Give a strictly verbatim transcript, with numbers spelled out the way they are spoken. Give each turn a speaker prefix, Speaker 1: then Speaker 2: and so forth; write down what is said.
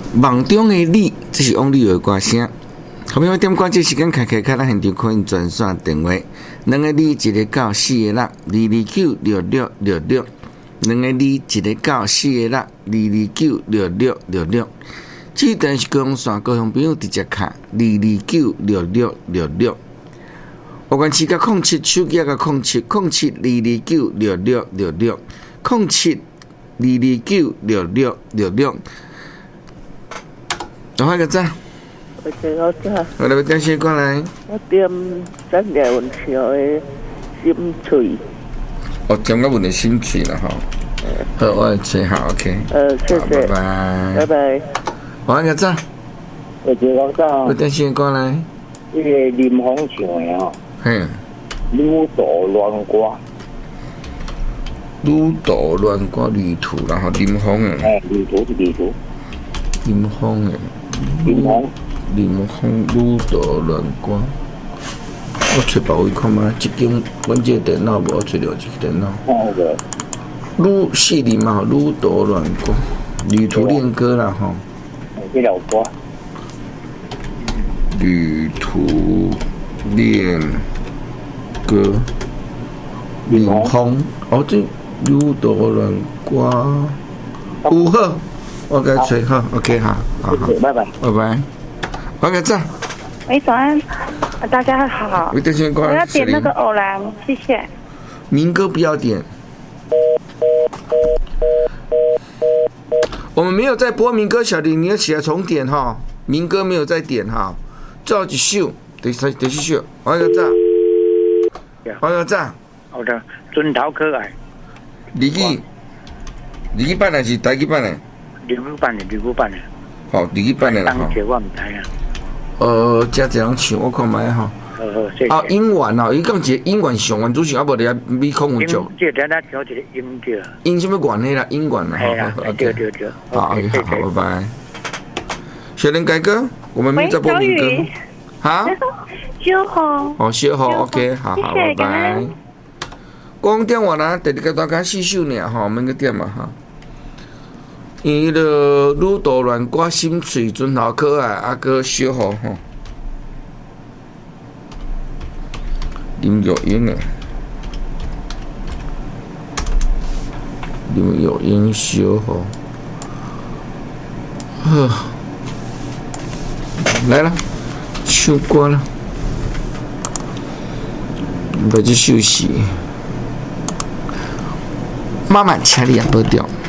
Speaker 1: 梦中的你，这是往你的歌声。后面我点关这时间开开开，咱现场可以专线电话，两个你，一个到四个六，二二九六六六六，两个你，一个到四个六，二二九六六六六。这段是高雄线高雄朋友直接卡二二九六六六六。我关市甲空七手机个空七空七二二九六六六六空七二二九六六六六。打开个赞。
Speaker 2: 我这个赞。
Speaker 1: 我来点先过来。
Speaker 2: 我点咱叶文桥的心脆。
Speaker 1: 哦，点我问的心脆了哈。好，我吹好 OK。
Speaker 2: 呃，谢谢。
Speaker 1: 拜拜。
Speaker 2: 拜拜。
Speaker 1: 打开个赞。
Speaker 3: 我这个赞。
Speaker 1: 我点先过来。
Speaker 3: 这个林峰唱的哦。
Speaker 1: 嘿。
Speaker 3: 撸豆乱瓜。
Speaker 1: 撸豆乱瓜旅途，然后林峰的。
Speaker 3: 哎，旅途是旅途。
Speaker 1: 林峰的。
Speaker 3: 林峰。
Speaker 1: 林峰撸豆乱瓜。我找别位看嘛，一间阮这电脑无找到一个电脑。
Speaker 3: 哦个。
Speaker 1: 撸四林嘛，撸豆乱瓜，旅途恋歌啦吼。
Speaker 3: 这条歌。
Speaker 1: 旅途恋歌。林峰，哦这撸豆乱瓜。有好，我该找好 ，OK 哈，好好，
Speaker 3: 拜拜，
Speaker 1: 拜拜，我该赞。
Speaker 4: 喂，早安，大家好。我要点那个偶然，谢谢。
Speaker 1: 民歌不要点。我们没有在播民歌，小林你要起来重点哈。民歌没有在点哈，最后一首，第三第四首，我个赞，我个赞。
Speaker 3: 好的，尊头可爱。
Speaker 1: 日语，日语版的是台语版的？
Speaker 3: 日语版的，日语版的。
Speaker 1: 好，日语版的啦哈。
Speaker 3: 当节我唔知啊。
Speaker 1: 呃，加这样唱，我看卖哈。
Speaker 3: 好好，谢谢。
Speaker 1: 啊，英文哦，伊讲一个英文上元主席，啊无你啊美空有做。
Speaker 3: 这咱咱调一个音调。
Speaker 1: 音什么元的啦？英文啦。
Speaker 3: 系啊，对对对。
Speaker 1: 好 ，OK， 好，好，拜拜。小林改歌，我们没在播民歌。哈？
Speaker 4: 小红。
Speaker 1: 哦，小红 ，OK， 好好，拜拜。光点完啦，第二个大概四首呢，哈，免个点嘛哈。伊个愈多乱歌心碎，真好可爱，啊个小红吼。林有英诶，林有英小红，呵，来了，唱歌了，要去休息。慢慢请你也不掉。